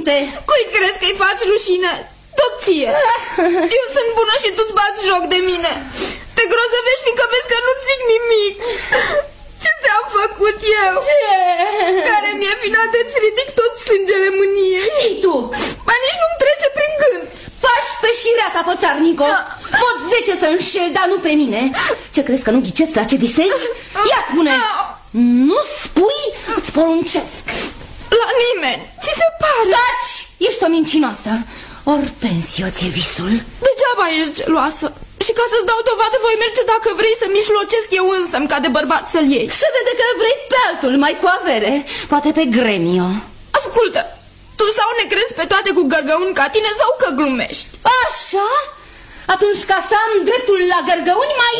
minte. Cui crezi că-i faci rușine? Tot ție. Eu sunt bună și tu-ți bați joc de mine. Te grozăvești fiindcă vezi că nu zic nimic. Ce ți-am făcut eu? Ce? Care mi-e vina de-ți ridic tot sângele mâniei. Și tu? Ba nici nu-mi trece prin gând. Faci pe șireata, pățarnico. Pot 10 să înșel, dar nu pe mine. Ce crezi că nu ghicesc la ce visezi? Ia spune. Nu spui, îți poruncesc. La nimeni. Ți se pare? Taci! Ești o mincinoasă. Ortensio, ți-e visul? Degeaba ești geloasă. Și ca să-ți dau dovadă voi merge dacă vrei să mișlocesc eu însă-mi ca de bărbat să-l iei. Se vede că vrei pe altul, mai cu avere. Poate pe Gremio. Ascultă, tu sau ne crezi pe toate cu gărgăuni ca tine sau că glumești? Așa? Atunci ca să am dreptul la gărgăuni mai...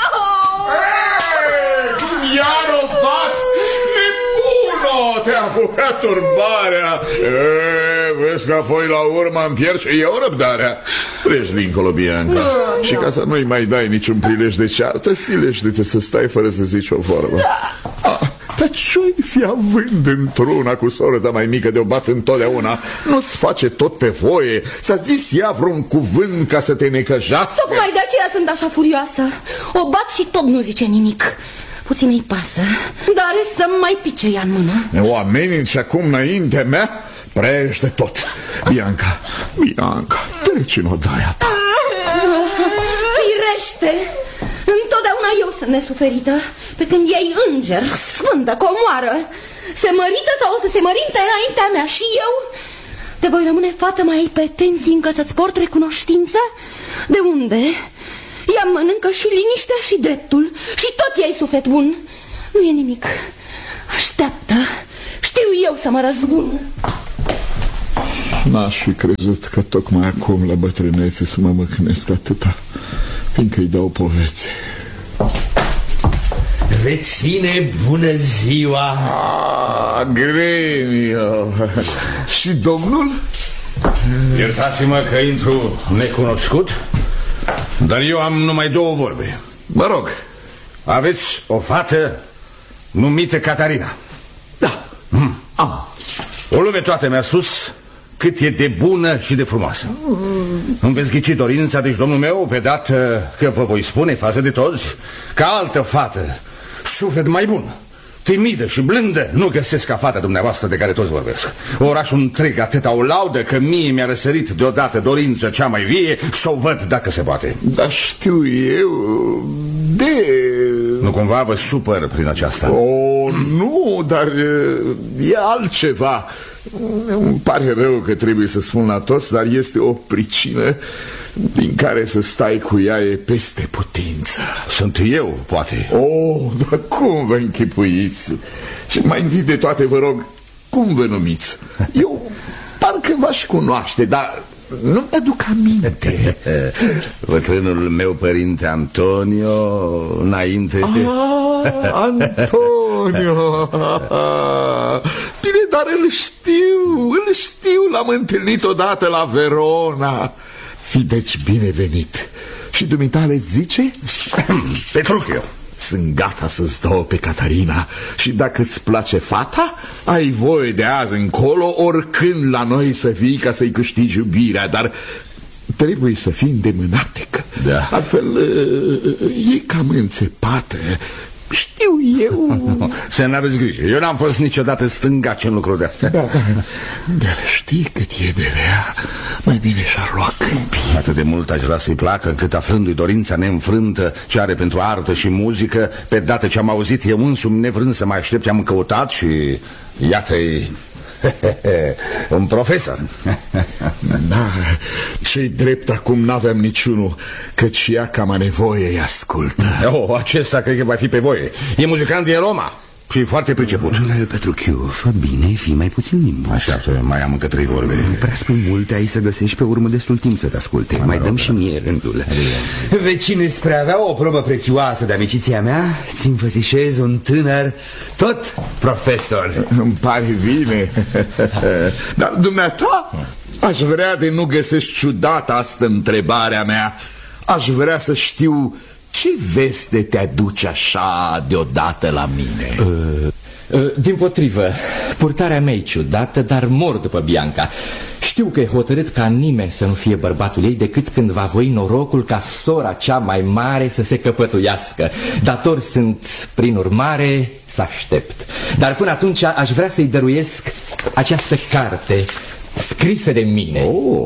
Iar o bați! Nebună! Te-a apucat turbarea! Vezi că apoi la urmă îmi pierd și eu răbdarea. Treci dincolo, Bianca. Și ca să nu-i mai dai niciun prilej de ceartă, silește-te să stai fără să zici o vorbă. Dar ce-i fi având într-una cu soră ta mai mică de o bați întotdeauna? Nu-ți face tot pe voie? S-a zis ea vreun cuvânt ca să te necăjească? Tocmai de aceea sunt așa furioasă. O bat și tot nu zice nimic. Puțin îi pasă, dar să-mi mai pice ea în mână. O ameninți acum înaintea mea? Prește tot. Bianca, treci în odaia ta. Firește. Întotdeauna eu sunt nesuferită, pe când ei înger, sfântă, comoară. Se mărită sau o să se mărinte înaintea mea și eu? Te voi rămâne fată mai pe atenție încă să-ți port recunoștință? De unde? Ea mănâncă și liniștea și dreptul și tot ei suflet bun. Nu e nimic. Așteaptă. Știu eu să mă răzbun. N-aș fi crezut că tocmai acum la bătrânețe să mă măcnesc atâta, fiindcă-i dau povețe. Vecine, bună ziua! Gremio! Și domnul? Iertați-mă că intru necunoscut, dar eu am numai două vorbe. Mă rog. Aveți o fată numită Catarina? Da, am. O lume toată mi-a spus cât e de bună și de frumoasă. Îmi veți ghici dorința, deci, domnul meu, pe dată că vă voi spune față de toți că altă fată, suflet mai bun, timidă și blândă, nu găsesc ca fata dumneavoastră de care toți vorbesc. Orașul întreg atâta o laudă că mie mi-a răsărit deodată dorință cea mai vie să o văd dacă se poate. Dar știu eu de... Nu cumva vă supăr prin aceasta? Nu, dar e altceva. Îmi pare rău că trebuie să spun la toți, dar este o pricină din care să stai cu ea e peste putință. Sunt eu, poate. Dar cum vă închipuiți? Și mai întâi de toate, vă rog, cum vă numiți? Eu parcă v-aș cunoaște, dar nu mi-aduc aminte. Bătrânul meu părinte Antonio, înainte... Antonio! Bine, dar îl știu, l-am întâlnit odată la Verona. Fi deci binevenit. Și dumitale zice? Petruchio. Sunt gata să-ți dau pe Catarina. Și dacă îți place fata, ai voie de azi încolo oricând la noi să vii ca să-i câștigi iubirea. Dar trebuie să fii îndemânatecă. Da. Altfel e cam înțepată. Știu eu. Să n-aveți grijă, eu n-am fost niciodată stângaci în lucrul de astea. Da. Dar știi cât e de rea, mai bine și-ar lua câmpii. Atât de mult aș vrea să-i placă, încât aflându-i dorința neînfrântă ce are pentru artă și muzică, pe dată ce am auzit eu însumi nevrând să mai aștept, am căutat și iată-i un profesor. Da, și-i drept acum n-aveam niciunul, căci ea cam a nevoie îi ascultă. Acesta cred că va fi pe voie. E muzicant din Roma și foarte priceput. Petruchiu, fă bine, fii mai puțin limbă. Așa, mai am încă 3 vorbe. Prea spui multe, ai să găsești pe urmă destul timp să te asculte. Mai dăm și mie rândul. Vecine, spre a avea o probă prețioasă de amiciția mea, ți-mi fățișez un tânăr, tot profesor. Îmi pare bine. Dar dumneata, aș vrea de nu găsești ciudată asta întrebarea mea. Aș vrea să știu ce veste te aduce așa deodată la mine. Dimpotrivă, purtarea mea e ciudată, dar mor după Bianca. Știu că e hotărât ca nimeni să nu fie bărbatul ei decât când va voi norocul ca sora cea mai mare să se căpătuiască. Dator sunt, prin urmare, să aștept. Dar până atunci aș vrea să-i dăruiesc această carte scrisă de mine.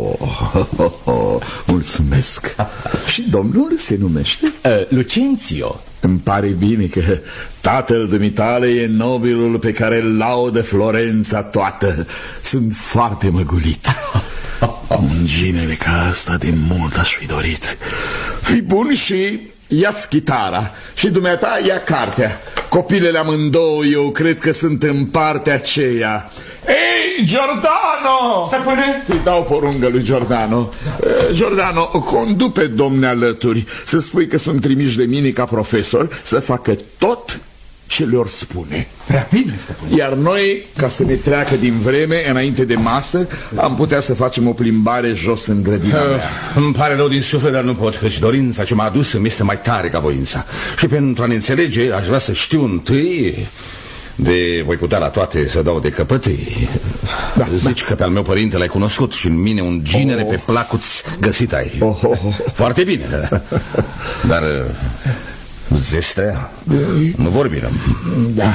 Mulțumesc. Și domnul se numește? Lucențio. Îmi pare bine că tatăl dumitale e nobilul pe care îl laudă Florența toată. Sunt foarte măgulit. Un ginere ca asta de mult aș fi dorit. Fii bun și ia-ți chitara și dumneata ia cartea. Copilele amândouă eu cred că sunt în partea aceea. Ei, Giordano! Stăpâne? Să-i dau porungă lui Giordano. Giordano, condu pe domne alături să spui că sunt trimiși de mine ca profesor să facă tot ce le-or spune. Prea bine, stăpâne. Iar noi, ca să ne treacă din vreme înainte de masă, am putea să facem o plimbare jos în grădina mea. Îmi pare rău din suflet, dar nu pot, căci dorința ce m-a adus îmi este mai tare ca voința. Și pentru a ne înțelege, aș vrea să știu întâi... De voi putea la toate să dau de căpătâi. Zici că pe al meu părinte l-ai cunoscut și în mine un ginere pe placuți găsit ai. Foarte bine. Dar Zestrea? Nu vorbim. Da.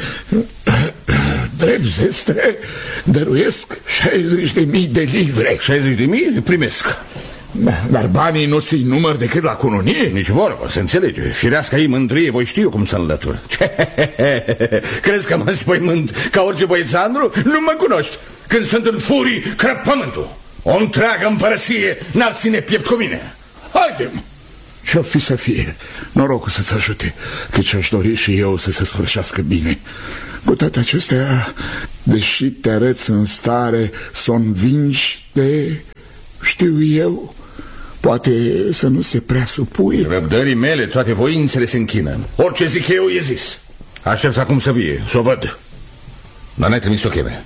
Drept Zestre dăruiesc 60.000 de livre. 60.000? Primesc. Dar banii nu ți-i număr decât la cununie? Nici vorbă, se înțelege. Firească ei mândrie, voi știu cum să înlătur. Crezi că mă spăimânt ca orice băiețandru? Nu mă cunoști. Când sunt în furii, crăp pământul. O întreagă împărăție n-ar ține piept cu mine. Haide-mă. Ce-o fi să fie, norocul să-ți ajute, căci aș dori și eu să se sfârșească bine. Cu toate acestea, deși te arăți în stare să o învingi de, știu eu, poate să nu se prea supui. Răbdării mele, toate voințele se închină. Orice zic eu e zis. Aștept acum să vie, să o văd. Dar n-ai trimis să o cheme.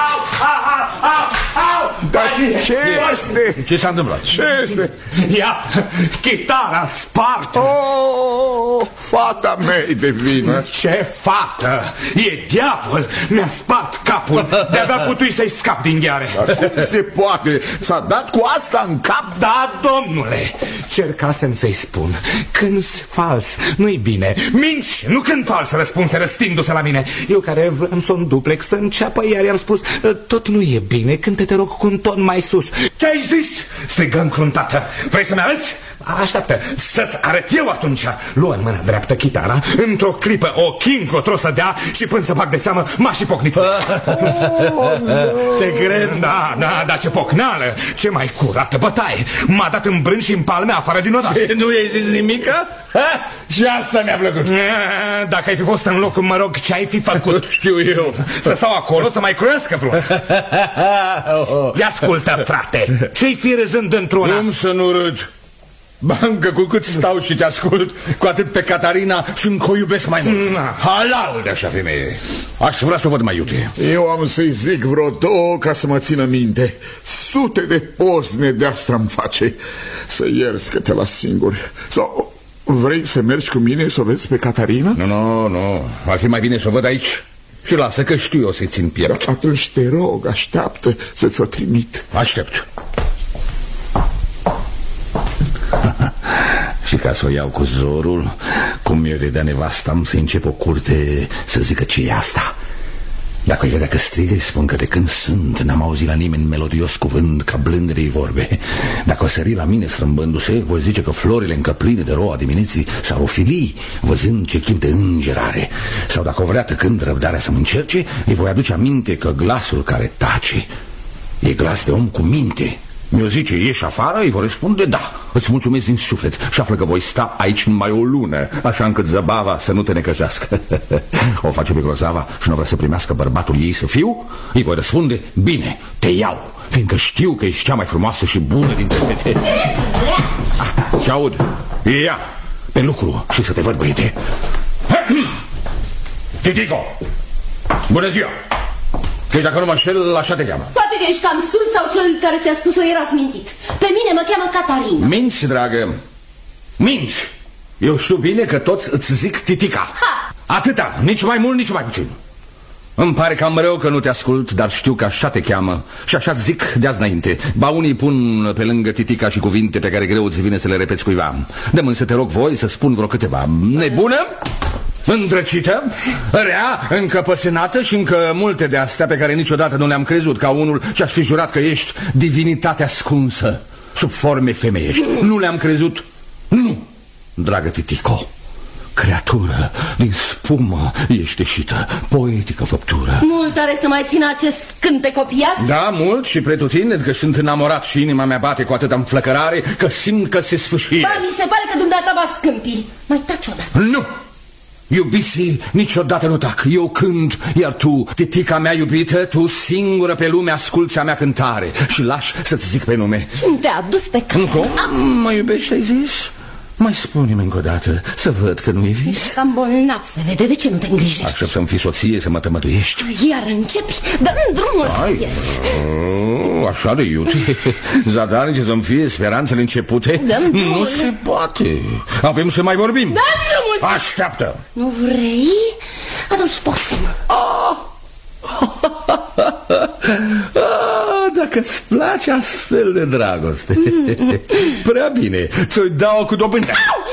Dar ce este? Ce s-a întâmplat? Ce este? Ia, chitara spart. Oh, fata mea de vină. Ce fată? E diavol. Mi-a spart capul. De-abia putui să-i scap din gheare. Dar cum se poate? S-a dat cu asta în cap? Da, domnule. Cercasem să-i spun. Când fals, nu-i bine. Minți, nu când fals, răspunse răstindu-se la mine. Eu care vreau să o duplex să înceapă, iar i-am spus, tot nu e bine, când te rog cu un ton mai sus. Ce-ai zis? Strigă încruntată. Vrei să-mi arăți? Așteaptă, să-ți arăt eu atunci. Luă în mâna dreaptă chitara. Într-o clipă o încotro să dea și până să bag de seamă m-a și pocnit. Te cred? Da, ce pocnală. Ce mai curată bătaie. M-a dat în brân și în palme afară din oda. Nu i-ai zis nimica? Și asta mi-a plăcut. Dacă ai fi fost în locul, mă rog, ce ai fi făcut? Știu eu. Să stau acolo să mai croiască vreun. Ia ascultă, frate. Ce-i fi râzând într-una? Cum să nu râd? Bancă, cu cât stau și te ascult, cu atât pe Catarina și încă o iubesc mai mult. Halal de așa femeie. Aș vrea să o văd mai iute. Eu am să-i zic vreo două ca să mă țină minte. Sute de pozne de asta îmi face. Să ierți că te las singur. Sau vrei să mergi cu mine să o vezi pe Catarina? Nu. Ar fi mai bine să o văd aici. Și lasă că știu eu să-i țin piept. Atunci te rog, așteaptă să-ți o trimit. Aștept. Și ca să o iau cu zorul, cum mi-o vedea nevasta, să încep o curte să zică ce e asta. Dacă îi vedea că strigă, îi spun că de când sunt n-am auzit la nimeni melodios cuvânt ca blândere-i vorbe. Dacă o sări la mine strâmbându-se, voi zice că florile încă pline de roa dimineții s-ar ofili, văzând ce chip de înger are. Sau dacă o vrea tăcând răbdarea să mă încerce, îi voi aduce aminte că glasul care tace e glas de om cu minte. Mi-o zice, ieși afară, îi vor răspunde, da, îți mulțumesc din suflet. Și află că voi sta aici numai o lună, așa încât zăbava să nu te necăjească. O face pe grozava și nu vrea să primească bărbatul ei să fiu? Îi voi răspunde, bine, te iau, fiindcă știu că ești cea mai frumoasă și bună dintre fete. Ce aud? Ia, pe lucru și să te văd, băiete. Titico, bună ziua! Căci dacă nu mă înșel, așa te cheamă. Poate că ești cam surd sau cel care ți-a spus-o erați mintit. Pe mine mă cheamă Catarina. Minți, dragă, minți. Eu știu bine că toți îți zic Titica. Atâta, nici mai mult, nici mai puțin. Îmi pare cam rău că nu te ascult, dar știu că așa te cheamă și așa zic de azi înainte. Ba unii pun pe lângă titica și cuvinte pe care greu îți vine să le repeți cuiva. Dă-mi să te rog voi să spun vreo câteva. Nebună, îndrăcită, rea, încăpățânată și încă multe de astea pe care niciodată nu le-am crezut, ca unul ce-aș fi jurat că ești divinitate ascunsă sub forme femeiești. Nu le-am crezut. Nu, dragă titico. Creatură din spumă ești ieșită, poetică făptură. Mult are să mai țină acest cântec copiat? Da, mult și pretutindeni că sunt enamorat și inima mea bate cu atâta înflăcărare că simt că se sfârșie. Ba, mi se pare că dumneata va scâmpi. Mai taci odată. Nu! Iubiții niciodată nu tac. Eu cânt, iar tu, titica mea iubită, tu singură pe lume asculți a mea cântare și lași să-ți zic pe nume. Și te-a dus pe cale. Mă iubești, ai zis? Mai spune-mi încă o dată, să văd că nu e vis. Ești cam bolnav, se vede, de ce nu te îngrijești? Aștept să-mi fii soție, să mă tămăduiești. Iar începi, dă-mi drumul să ies. Așa de iute. Zadarnice să-mi fie speranțele începute. Nu se poate. Avem să mai vorbim. Dă-mi drumul. Așteaptă. Nu vrei? Atunci poftim. Dacă-ți place astfel de dragoste. Prea bine, ți-o dau cu dobândă.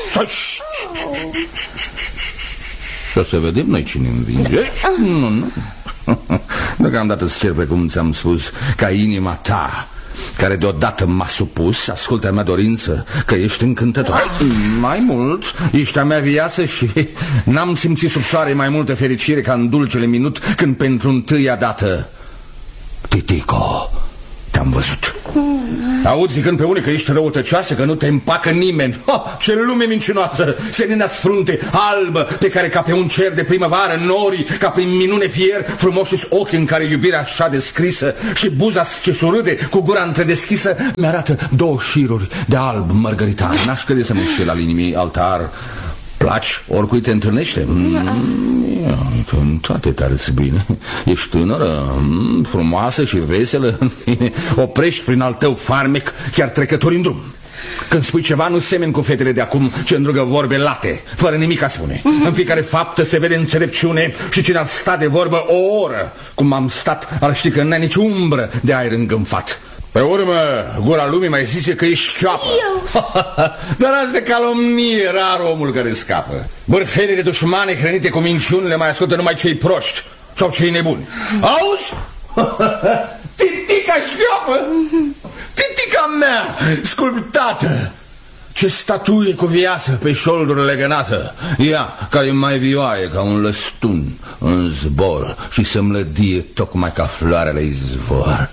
Și o să vedem noi cine învinge. Nu. Deocamdată îți cer, precum ți-am spus, ca inima ta, care deodată m-a supus, ascultă a mea dorință, că ești încântător. Mai mult, ești a mea viață și n-am simțit sub soare mai multă fericire ca în dulcele minut când pentru întâia dată, titico, te-am văzut. Auzi zicând pe unii că ești răutăcioasă, că nu te împacă nimeni. Ce lume mincinoasă! Senina-ți frunte albă, pe care ca pe un cer de primăvară norii, ca prin minune pierd frumoși ochi în care iubirea așa descrisă și buza ce surâde cu gura întredeschisă mi-arată două șiruri de alb mărgăritar. N-aș crede să mă înșel al inimii altar. Placi oricui te întâlnește? În toate te-arăți bine. Ești tânără, frumoasă și veselă. În fine, oprești prin al tău farmec chiar trecători în drum. Când spui ceva, nu semeni cu fetele de acum ce îndrugă vorbe late, fără nimic a spune. În fiecare faptă se vede înțelepciune și cine ar sta de vorbă o oră, cum am stat, ar ști că n-ai nici umbră de aer îngânfat. Pe urmă, gura lumii mai zice că ești chioapă. Dar azi de calomnie, rar omul care scapă. Bârfelile dușmane hrănite cu minciunile mai ascultă numai cei proști sau cei nebuni. Auzi? Titica șchioapă! Titica mea, sculptată! Ce statuie cu viață pe șolduri legănată. Ea, care e mai vioaie ca un lăstun în zbor și se mlădie tocmai ca floarele izvor.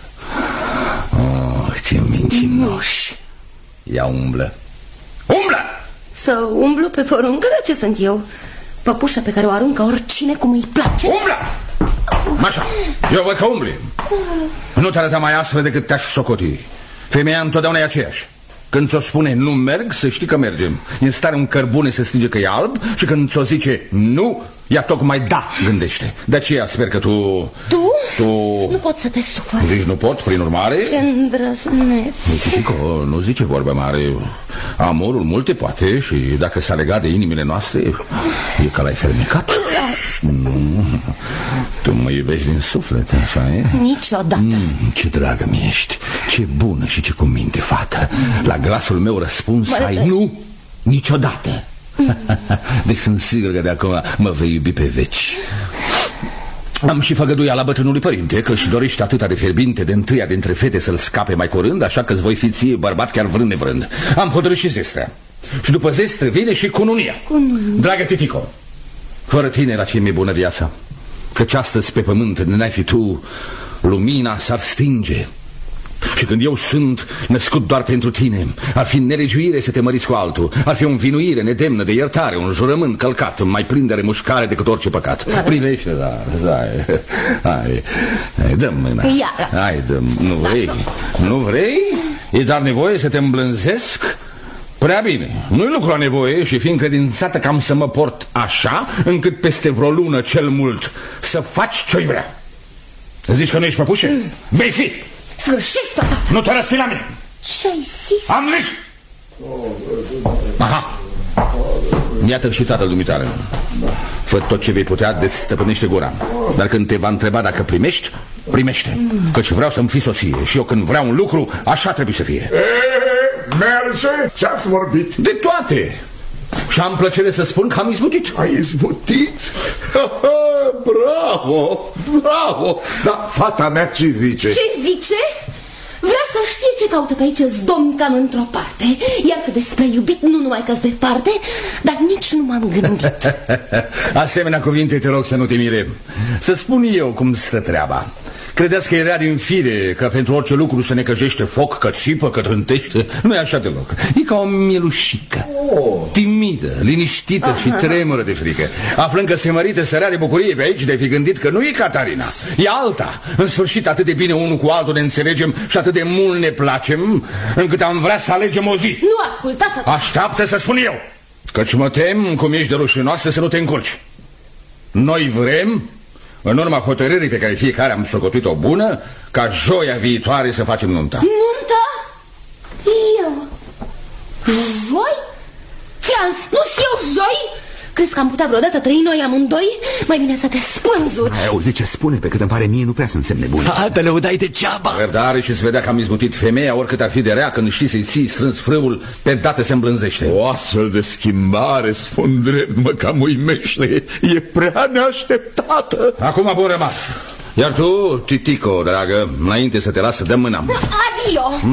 Ce mincinoși. Ea umblă. Umblă! Să umblu pe poruncă? De ce sunt eu? Păpușa pe care o aruncă oricine cum îi place? Umblă! Așa, eu văd că umbli. Nu te arăta mai aspră decât te-aș socoti. Femeia întotdeauna e aceeași. Când ți-o spune nu merg, să știi că mergem. În stare un cărbune să strige că e alb și când ți-o zice nu, ea tocmai da gândește. De aceea sper că tu... Tu? Nu pot să te supăr. Zici nu pot, prin urmare? Ce îndrăzneț. Nu zice vorba mare. Amorul multe poate și dacă s-a legat de inimile noastre, e că l-ai fermecat. Nu, tu mă iubești din suflet, așa e? Niciodată. Ce dragă mi ești, ce bună și ce cuminte fată. La glasul meu răspuns ai nu, niciodată. Deci sunt sigur că de acum mă vei iubi pe veci. Am și făgăduiala bătrânului părinte că își dorește atâta de fierbinte de întâia dintre fete să-l scape mai curând, așa că-ți voi fi ție bărbat chiar vrând nevrând. Am hotărât și zestrea. Și după zestre vine și cununia. Dragă titico, fără tine la ce mi-e bună viața, căci astăzi pe pământ n-ai fi tu, lumina s-ar stinge. Și când eu sunt născut doar pentru tine, ar fi neregiuire să te măriți cu altul, ar fi o învinuire nedemnă de iertare, un jurământ călcat, mai plin de remușcare decât orice păcat. Privește, hai, dă-mi mâna. Hai, dă-mi, nu vrei? Nu vrei? E dar nevoie să te îmblânzesc? Prea bine, nu-i lucru la nevoie și fi încredințată că am să mă port așa, încât peste vreo lună cel mult să faci ce-i vrea. Zici că nu ești păpușe? Vei fi! Sfârșești odată! Nu te răspi la mine! Ce-ai zis? Am zis! Aha! Iată și tatăl dumitare. Fă tot ce vei putea de stăpânește gura. Dar când te va întreba dacă primești, primește. Căci vreau să-mi fii soție. Și eu când vreau un lucru, așa trebuie să fie. Merge? Ce-ați vorbit? De toate. Și am plăcere să spun că am izbutit. Ai izbutit? Bravo, bravo. Dar fata mea ce zice? Ce zice? Vrea să știe ce caută pe aici zdomn cam într-o parte. Iar că despre iubit nu numai că-s departe, dar nici nu m-am gândit. Asemenea cuvinte te rog să nu te mire. Să spun eu cum stă treaba. Credeți că era din fire că pentru orice lucru se necăjește foc, că țipă, că trântește? Nu e așa deloc. E ca o mielușică, timidă, liniștită și tremură de frică. Aflând că se mărită sărea de bucurie pe aici, de fi gândit că nu e Catarina, e alta. În sfârșit, atât de bine unul cu altul ne înțelegem și atât de mult ne placem, încât am vrea să alegem o zi. Nu ascultați. Așteaptă să spun eu, căci mă tem, cum ești de rușinoasă, să nu te încurci. Noi vrem, în urma hotărârii pe care fiecare am socotit-o bună, ca joia viitoare să facem nunta. Nunta? Eu? Joi? Ți-am spus eu joi? Crezi că am putea vreodată trăi noi amândoi? Mai bine să te spânzuri. Ai auzit ce spune? Pe cât îmi pare mie nu prea sunt semne bune. Altele o dai degeaba. Răbdare și-ți vedea că am izbutit. Femeia, oricât ar fi de rea, când știi să-i ții strâns frâul, pe dată se îmblânzește. O astfel de schimbare, spun drept, mă cam uimește. E prea neașteptată. Acum bun rămas. Iar tu, Titico, dragă, înainte să te las să dăm mâna. Adio.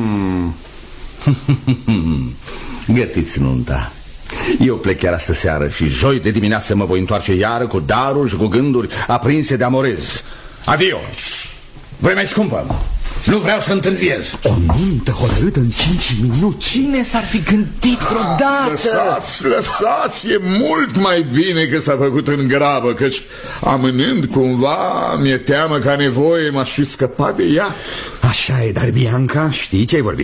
Gătiți nunta. Eu plec chiar astă seară și joi de dimineață mă voi întoarce iară cu daruri și cu gânduri aprinse de amorez. Adio! Vremea scumpă. Nu vreau să întârziez. O nuntă hotărâtă în 5 minute. Cine s-ar fi gândit vreodată? Lăsați, lăsați, e mult mai bine că s-a făcut în grabă, căci amânând cumva mi-e teamă că a nevoie m-aș fi scăpat de ea. Așa e, dar Bianca, știi ce ai vorbit